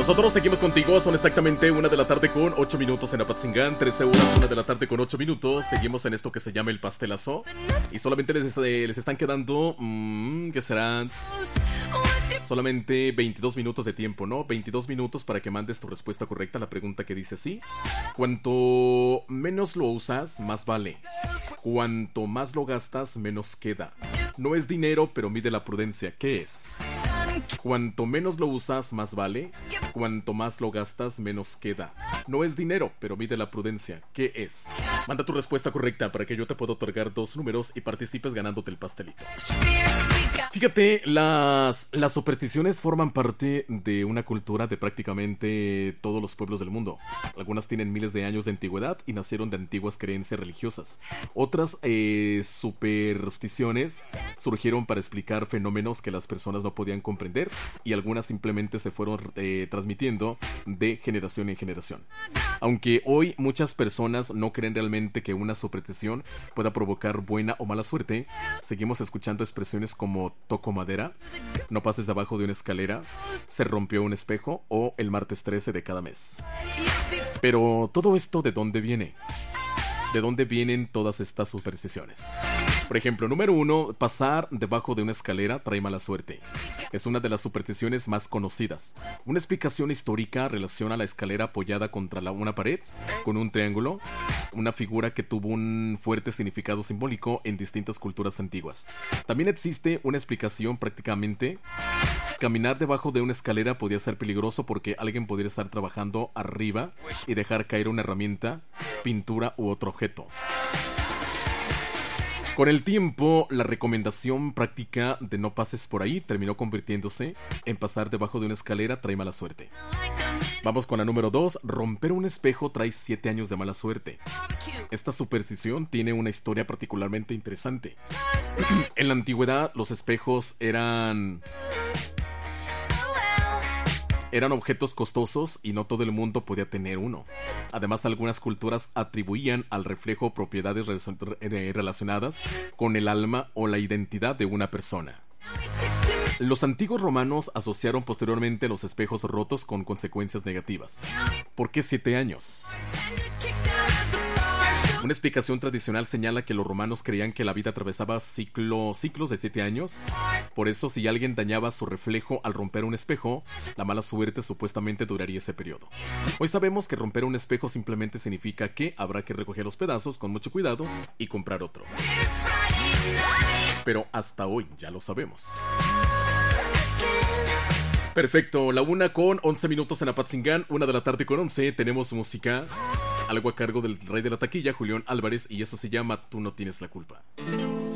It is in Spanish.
Nosotros seguimos contigo, son exactamente 1 de la tarde con 8 minutos en Apatzingán, 13 horas, 1 de la tarde con 8 minutos. Seguimos en esto que se llama el pastelazo. Y solamente les están quedando, ¿qué serán? Solamente 22 minutos de tiempo, ¿no? 22 minutos para que mandes tu respuesta correcta a la pregunta que dice así. Cuanto menos lo usas, más vale. Cuanto más lo gastas, menos queda. No es dinero, pero mide la prudencia. ¿Qué es? Cuanto menos lo usas, más vale. Cuanto más lo gastas, menos queda. No es dinero, pero mide la prudencia. ¿Qué es? Manda tu respuesta correcta para que yo te pueda otorgar 2 números y participes ganándote el pastelito. Fíjate, las supersticiones forman parte de una cultura de prácticamente todos los pueblos del mundo. Algunas tienen miles de años de antigüedad y nacieron de antiguas creencias religiosas. Otras supersticiones surgieron para explicar fenómenos que las personas no podían comprender, y algunas simplemente se fueron transmitiendo de generación en generación. Aunque hoy muchas personas no creen realmente que una superstición pueda provocar buena o mala suerte, seguimos escuchando expresiones como toco madera, no pases abajo de una escalera, se rompió un espejo o el martes 13 de cada mes. Pero todo esto, ¿de dónde viene? ¿De dónde vienen todas estas supersticiones? Por ejemplo, número 1, pasar debajo de una escalera trae mala suerte. Es una de las supersticiones más conocidas. Una explicación histórica relaciona la escalera apoyada contra una pared con un triángulo, una figura que tuvo un fuerte significado simbólico en distintas culturas antiguas. También existe una explicación prácticamente. Caminar debajo de una escalera podía ser peligroso porque alguien podría estar trabajando arriba y dejar caer una herramienta, pintura u otro objeto. Con el tiempo, la recomendación práctica de no pases por ahí terminó convirtiéndose en pasar debajo de una escalera trae mala suerte. Vamos con la número 2. Romper un espejo trae 7 años de mala suerte. Esta superstición tiene una historia particularmente interesante. En la antigüedad, los espejos eran objetos costosos y no todo el mundo podía tener uno. Además, algunas culturas atribuían al reflejo propiedades relacionadas con el alma o la identidad de una persona. Los antiguos romanos asociaron posteriormente los espejos rotos con consecuencias negativas. ¿Por qué 7 años? Una explicación tradicional señala que los romanos creían que la vida atravesaba ciclos de 7 años. Por eso, si alguien dañaba su reflejo al romper un espejo, la mala suerte supuestamente duraría ese periodo. Hoy sabemos que romper un espejo simplemente significa que habrá que recoger los pedazos con mucho cuidado y comprar otro. Pero hasta hoy ya lo sabemos. Perfecto, la 1 con 11 minutos en Apatzingán, 1 de la tarde con 11, tenemos música, algo a cargo del rey de la taquilla, Julián Álvarez, y eso se llama Tú no tienes la culpa.